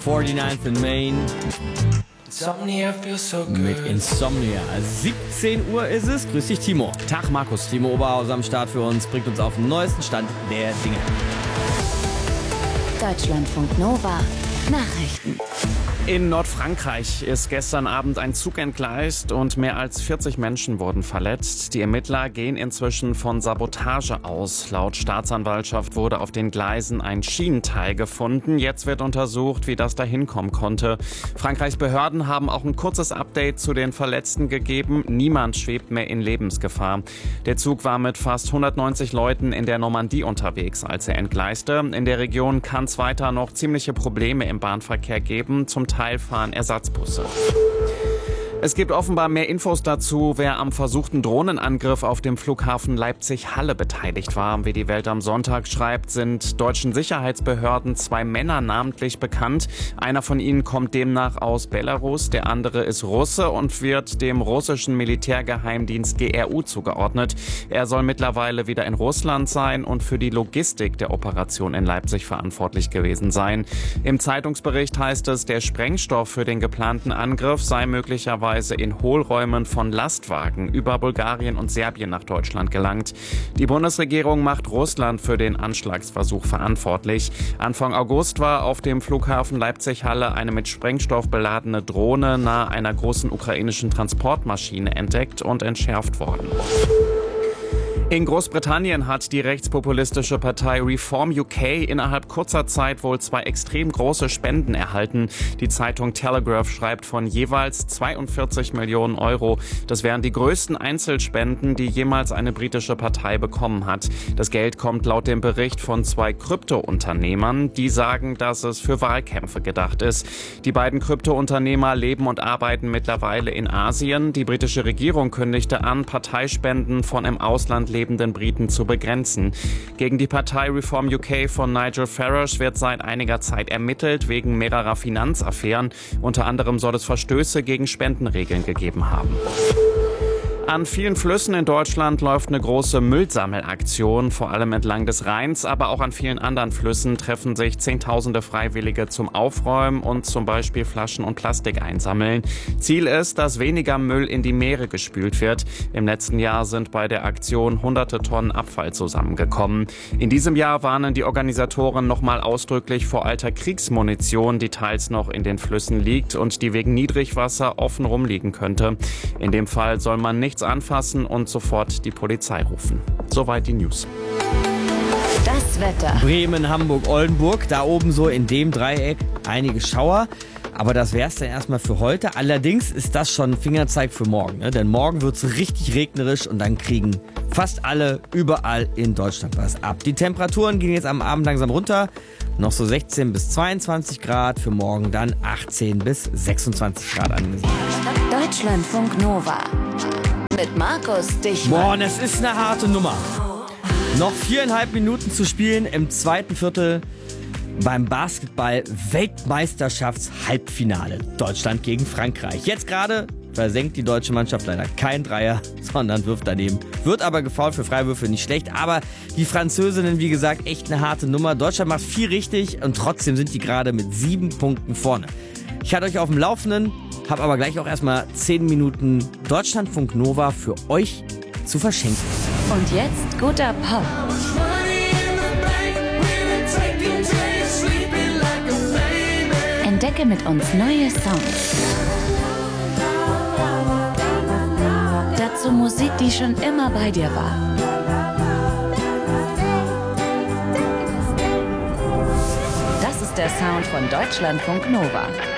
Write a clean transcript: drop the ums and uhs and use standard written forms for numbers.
49th in Main. Insomnia feels so good. Mit Insomnia. 17 Uhr ist es. Grüß dich, Timo. Tag, Markus. Timo Oberhauser am Start für uns. Bringt uns auf den neuesten Stand der Dinge. Deutschlandfunk Nova. Nachrichten. In Nordfrankreich ist gestern Abend ein Zug entgleist und mehr als 40 Menschen wurden verletzt. Die Ermittler gehen inzwischen von Sabotage aus. Laut Staatsanwaltschaft wurde auf den Gleisen ein Schienenteil gefunden. Jetzt wird untersucht, wie das dahin kommen konnte. Frankreichs Behörden haben auch ein kurzes Update zu den Verletzten gegeben. Niemand schwebt mehr in Lebensgefahr. Der Zug war mit fast 190 Leuten in der Normandie unterwegs, als er entgleiste. In der Region kann es weiter noch ziemliche Probleme im Bahnverkehr geben. Zum Teil fahren Ersatzbusse. Es gibt offenbar mehr Infos dazu, wer am versuchten Drohnenangriff auf dem Flughafen Leipzig-Halle beteiligt war. Wie die Welt am Sonntag schreibt, sind deutschen Sicherheitsbehörden 2 Männer namentlich bekannt. Einer von ihnen kommt demnach aus Belarus, der andere ist Russe und wird dem russischen Militärgeheimdienst GRU zugeordnet. Er soll mittlerweile wieder in Russland sein und für die Logistik der Operation in Leipzig verantwortlich gewesen sein. Im Zeitungsbericht heißt es, der Sprengstoff für den geplanten Angriff sei möglicherweise in Hohlräumen von Lastwagen über Bulgarien und Serbien nach Deutschland gelangt. Die Bundesregierung macht Russland für den Anschlagsversuch verantwortlich. Anfang August war auf dem Flughafen Leipzig-Halle eine mit Sprengstoff beladene Drohne nahe einer großen ukrainischen Transportmaschine entdeckt und entschärft worden. In Großbritannien hat die rechtspopulistische Partei Reform UK innerhalb kurzer Zeit wohl 2 extrem große Spenden erhalten. Die Zeitung Telegraph schreibt von jeweils 42 Millionen Euro. Das wären die größten Einzelspenden, die jemals eine britische Partei bekommen hat. Das Geld kommt laut dem Bericht von 2 Kryptounternehmern, die sagen, dass es für Wahlkämpfe gedacht ist. Die beiden Kryptounternehmer leben und arbeiten mittlerweile in Asien. Die britische Regierung kündigte an, Parteispenden von im Ausland lebenden Briten zu begrenzen. Gegen die Partei Reform UK von Nigel Farage wird seit einiger Zeit ermittelt wegen mehrerer Finanzaffären. Unter anderem soll es Verstöße gegen Spendenregeln gegeben haben. An vielen Flüssen in Deutschland läuft eine große Müllsammelaktion, vor allem entlang des Rheins, aber auch an vielen anderen Flüssen treffen sich Zehntausende Freiwillige zum Aufräumen und zum Beispiel Flaschen und Plastik einsammeln. Ziel ist, dass weniger Müll in die Meere gespült wird. Im letzten Jahr sind bei der Aktion hunderte Tonnen Abfall zusammengekommen. In diesem Jahr warnen die Organisatoren nochmal ausdrücklich vor alter Kriegsmunition, die teils noch in den Flüssen liegt und die wegen Niedrigwasser offen rumliegen könnte. In dem Fall soll man nichts anfassen und sofort die Polizei rufen. Soweit die News. Das Wetter. Bremen, Hamburg, Oldenburg. Da oben so in dem Dreieck einige Schauer. Aber das wär's dann erstmal für heute. Allerdings ist das schon ein Fingerzeig für morgen. Ne? Denn morgen wird's richtig regnerisch und dann kriegen fast alle überall in Deutschland was ab. Die Temperaturen gehen jetzt am Abend langsam runter. Noch so 16 bis 22 Grad. Für morgen dann 18 bis 26 Grad angesagt. Deutschlandfunk Nova. Mit Markus Dichmann. Boah, das ist eine harte Nummer. Noch 4,5 Minuten zu spielen im zweiten Viertel beim Basketball-Weltmeisterschafts-Halbfinale. Deutschland gegen Frankreich. Jetzt gerade versenkt die deutsche Mannschaft leider kein Dreier, sondern wirft daneben. Wird aber gefoult, für Freiwürfe nicht schlecht. Aber die Französinnen, wie gesagt, echt eine harte Nummer. Deutschland macht viel richtig und trotzdem sind die gerade mit 7 Punkten vorne. Ich halte euch auf dem Laufenden, habe aber gleich auch erstmal 10 Minuten Deutschlandfunk Nova für euch zu verschenken. Und jetzt guter Pop. Entdecke mit uns neue Songs. Dazu Musik, die schon immer bei dir war. Das ist der Sound von Deutschlandfunk Nova.